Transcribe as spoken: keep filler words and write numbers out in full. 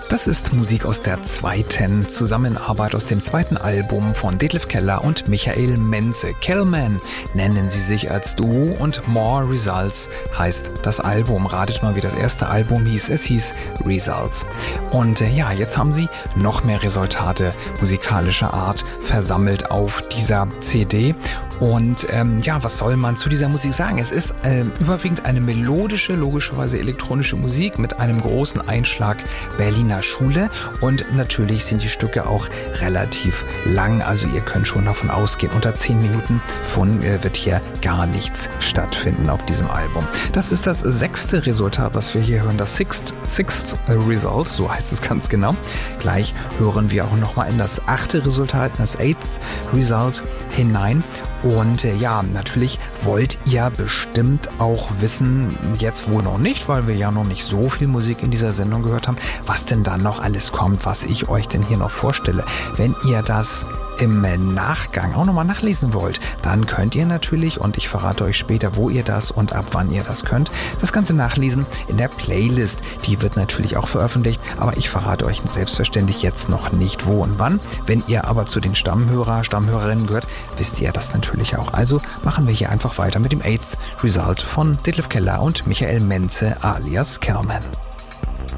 Das ist Musik aus der zweiten Zusammenarbeit aus dem zweiten Album von Detlef Keller und Michael Menze. Kellman nennen sie sich als Duo und More Results heißt das Album. Ratet mal, wie das erste Album hieß. Es hieß Results. Und äh, ja, jetzt haben sie noch mehr Resultate musikalischer Art versammelt auf dieser C D. Und ähm, ja, was soll man zu dieser Musik sagen? Es ist äh, überwiegend eine melodische, logischerweise elektronische Musik mit einem großen Einschlag Berliner Schule. Und natürlich sind die Stücke auch relativ lang. Also ihr könnt schon davon ausgehen, unter zehn Minuten von äh, wird hier gar nichts stattfinden auf diesem Album. Das ist das sechste Resultat, was wir hier hören. Das Sixth, Sixth Result, so heißt es ganz genau. Gleich hören wir auch nochmal in das achte Resultat, das Eighth Result hinein. Und äh, ja, natürlich wollt ihr bestimmt auch wissen, jetzt wohl noch nicht, weil wir ja noch nicht so viel Musik in dieser Sendung gehört haben, was denn da noch alles kommt, was ich euch denn hier noch vorstelle. Wenn ihr das im Nachgang auch nochmal nachlesen wollt, dann könnt ihr natürlich, und ich verrate euch später, wo ihr das und ab wann ihr das könnt, das Ganze nachlesen in der Playlist. Die wird natürlich auch veröffentlicht, aber ich verrate euch selbstverständlich jetzt noch nicht wo und wann. Wenn ihr aber zu den Stammhörer, Stammhörerinnen gehört, wisst ihr das natürlich auch. Also machen wir hier einfach weiter mit dem Eighth Result von Detlef Keller und Michael Menze alias Kellman.